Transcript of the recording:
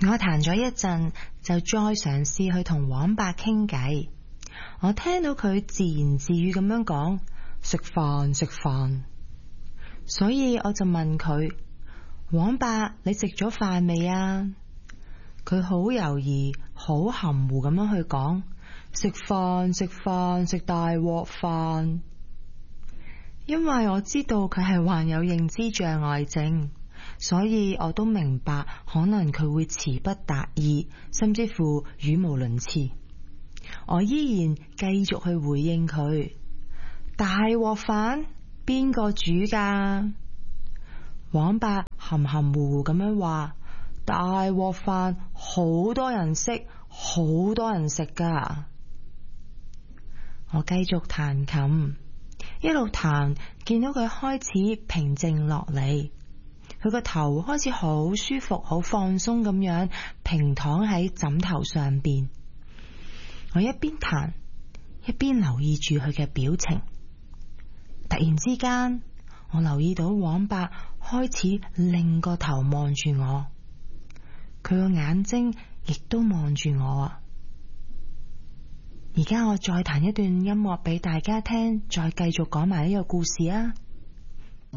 我彈咗一陣，就再嘗試去同黃伯傾偈。我聽到佢自言自語咁樣講，食飯食飯，所以我就問佢，黃伯，你食咗飯未啊？佢好猶豫，好含糊咁樣去講，食飯食飯食大鑊飯。因為我知道佢係患有認知障礙症，所以我都明白可能佢會詞不達意，甚至乎語無倫次。我依然繼續去回應佢，大鑊飯邊個煮㗎？黃伯含含糊糊咁樣話，大鑊飯好多人識，好多人食㗎。我繼續彈琴，一路彈，見到佢開始平靜落嚟，佢個頭開始好舒服，好放鬆咁樣平躺喺枕頭上邊。我一邊彈一邊留意住佢嘅表情，突然之間我留意到黃伯開始擰個頭望住我，佢個眼睛亦都望住我啊！而家我再彈一段音樂俾大家聽，再繼續講埋呢個故事啊！